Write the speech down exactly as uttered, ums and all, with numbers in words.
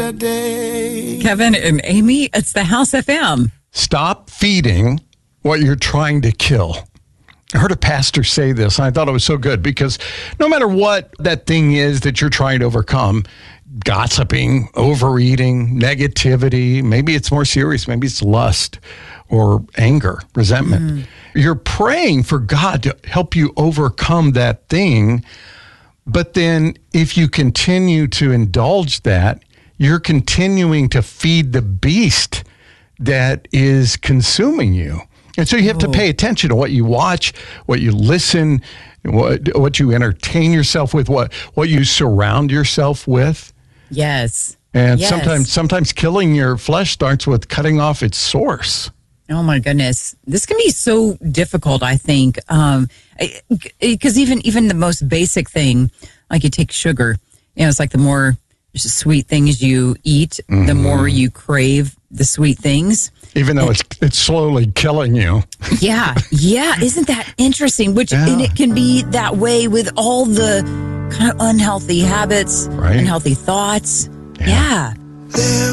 day. Kevin and Amy, it's the House F M. Stop feeding what you're trying to kill. I heard a pastor say this, and I thought it was so good because no matter what that thing is that you're trying to overcome, gossiping, overeating, negativity, maybe it's more serious, maybe it's lust or anger, resentment. Mm. You're praying for God to help you overcome that thing, but then if you continue to indulge that, you're continuing to feed the beast that is consuming you. And so you have oh. to pay attention to what you watch, what you listen, what what you entertain yourself with, what what you surround yourself with. Yes. And yes. sometimes sometimes killing your flesh starts with cutting off its source. Oh my goodness. This can be so difficult, I think. Um, because even even the most basic thing, like you take sugar, you know, it's like the more sweet things you eat, mm-hmm. the more you crave the sweet things. Even though it's it's slowly killing you. Yeah, yeah. Isn't that interesting? Which yeah. and it can be that way with all the kind of unhealthy habits, right. unhealthy thoughts. Yeah. yeah.